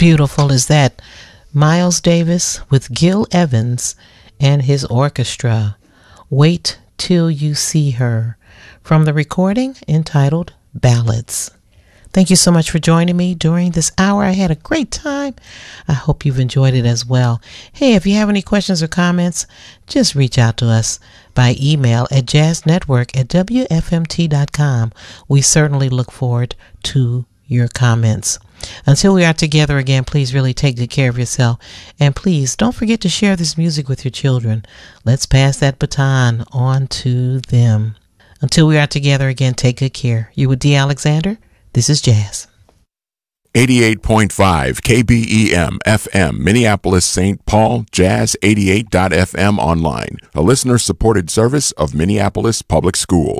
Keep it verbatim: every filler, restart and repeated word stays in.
beautiful is that? Miles Davis with Gil Evans and his orchestra. Wait Till You See Her, from the recording entitled Ballads. Thank you so much for joining me during this hour. I had a great time. I hope you've enjoyed it as well. Hey, if you have any questions or comments, just reach out to us by email at jazznetwork at w f m t dot com. We certainly look forward to your comments. Until we are together again, please really take good care of yourself. And please don't forget to share this music with your children. Let's pass that baton on to them. Until we are together again, take good care. You with D. Alexander? This is Jazz. eighty-eight point five K B E M F M, Minneapolis, Saint Paul, Jazz eighty-eight dot f m online, a listener-supported service of Minneapolis Public Schools.